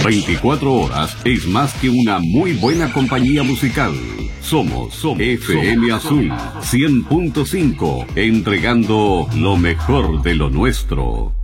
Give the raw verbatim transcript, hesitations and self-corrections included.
veinticuatro horas es más que una muy buena compañía musical. Somos, somos F M somos, Azul cien punto cinco, entregando lo mejor de lo nuestro.